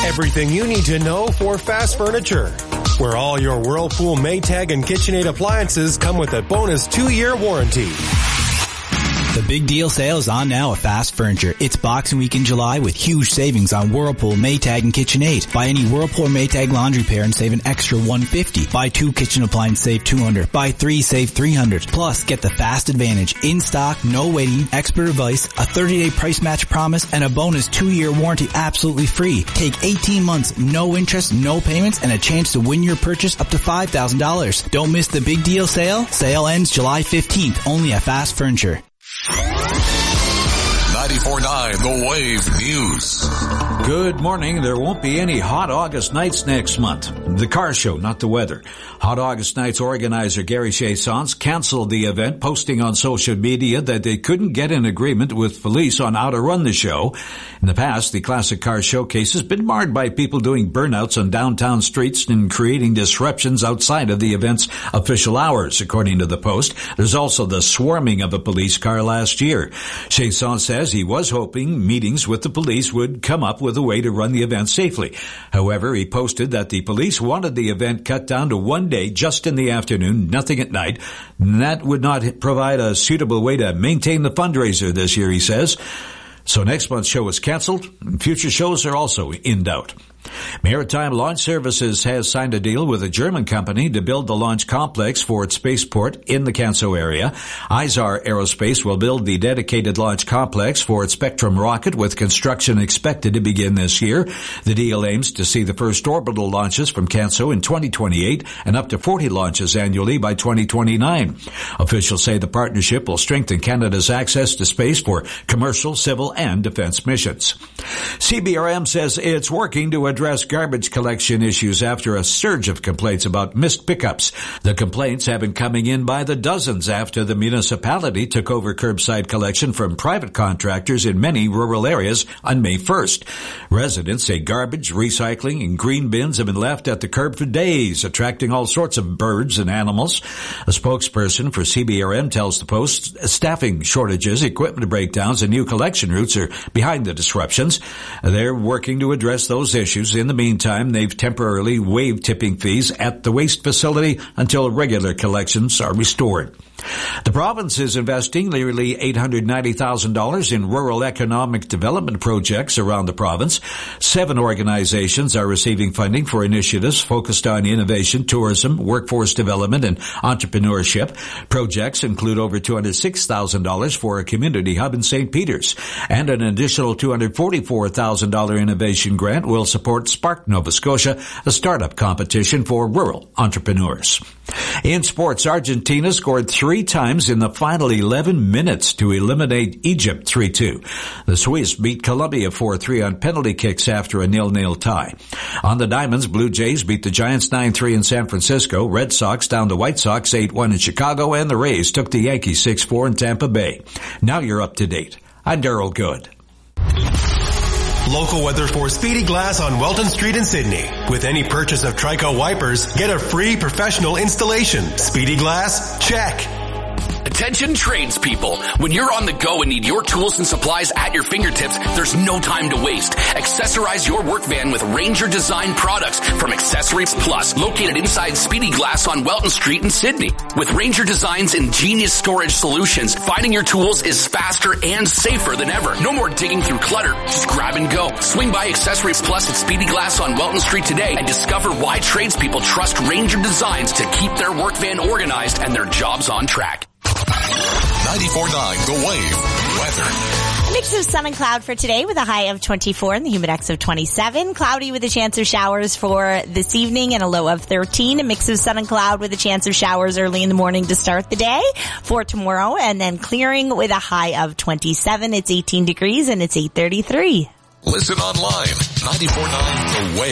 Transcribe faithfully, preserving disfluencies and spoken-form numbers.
Everything you need to know for Fast Furniture, where all your Whirlpool, Maytag, and KitchenAid appliances come with a bonus two-year warranty. The big deal sale is on now at Fast Furniture. It's Boxing Week in July with huge savings on Whirlpool, Maytag, and KitchenAid. Buy any Whirlpool or Maytag laundry pair and save an extra one hundred fifty dollars. Buy two kitchen appliances, save two hundred dollars. Buy three, save three hundred dollars. Plus, get the Fast Advantage. In stock, no waiting, expert advice, a thirty-day price match promise, and a bonus two-year warranty absolutely free. Take eighteen months, no interest, no payments, and a chance to win your purchase up to five thousand dollars. Don't miss the big deal sale. Sale ends July fifteenth, only at Fast Furniture. ninety-four point nine The Wave News. Good morning. There won't be any hot August nights next month. The car show, not the weather. Hot August Nights organizer Gary Chassons canceled the event, posting on social media that they couldn't get an agreement with police on how to run the show. In the past, the classic car showcase has been marred by people doing burnouts on downtown streets and creating disruptions outside of the event's official hours, according to the post. There's also the swarming of a police car last year. Chassons says he was hoping meetings with the police would come up with a way to run the event safely. However, he posted that the police wanted the event cut down to one day just in the afternoon, nothing at night. And that would not provide a suitable way to maintain the fundraiser this year, he says. So next month's show is canceled, and future shows are also in doubt. Maritime Launch Services has signed a deal with a German company to build the launch complex for its spaceport in the Canso area. Izar Aerospace will build the dedicated launch complex for its Spectrum rocket, with construction expected to begin this year. The deal aims to see the first orbital launches from Canso in twenty twenty-eight and up to forty launches annually by twenty twenty-nine. Officials say the partnership will strengthen Canada's access to space for commercial, civil, and defense missions. C B R M says it's working to address garbage collection issues after a surge of complaints about missed pickups. The complaints have been coming in by the dozens after the municipality took over curbside collection from private contractors in many rural areas on May first. Residents say garbage, recycling, and green bins have been left at the curb for days, attracting all sorts of birds and animals. A spokesperson for C B R M tells the Post staffing shortages, equipment breakdowns, and new collection routes are behind the disruptions. They're working to address those issues. In the meantime, they've temporarily waived tipping fees at the waste facility until regular collections are restored. The province is investing nearly eight hundred ninety thousand dollars in rural economic development projects around the province. Seven organizations are receiving funding for initiatives focused on innovation, tourism, workforce development, and entrepreneurship. Projects include over two hundred six thousand dollars for a community hub in Saint Peters, and an additional two hundred forty-four thousand dollars innovation grant will support Spark Nova Scotia, a startup competition for rural entrepreneurs. In sports, Argentina scored three times in the final eleven minutes to eliminate Egypt three two. The Swiss beat Colombia four three on penalty kicks after a nil-nil tie. On the Diamonds, Blue Jays beat the Giants nine three in San Francisco, Red Sox down the White Sox eight one in Chicago, and the Rays took the Yankees six four in Tampa Bay. Now you're up to date. I'm Darryl Good. Local weather for Speedy Glass on Welton Street in Sydney. With any purchase of Trico wipers, get a free professional installation. Speedy Glass, check. Attention tradespeople. When you're on the go and need your tools and supplies at your fingertips, there's no time to waste. Accessorize your work van with Ranger Design products from Accessories Plus, located inside Speedy Glass on Welton Street in Sydney. With Ranger Design's ingenious storage solutions, finding your tools is faster and safer than ever. No more digging through clutter. Just grab and go. Swing by Accessories Plus at Speedy Glass on Welton Street today and discover why tradespeople trust Ranger Designs to keep their work van organized and their jobs on track. ninety-four point nine The Wave weather. A mix of sun and cloud for today with a high of twenty-four and the humidex of twenty-seven. Cloudy with a chance of showers for this evening and a low of thirteen. A mix of sun and cloud with a chance of showers early in the morning to start the day for tomorrow, and then clearing with a high of twenty-seven. It's eighteen degrees and it's eight thirty-three. Listen online, ninety-four point nine The Wave.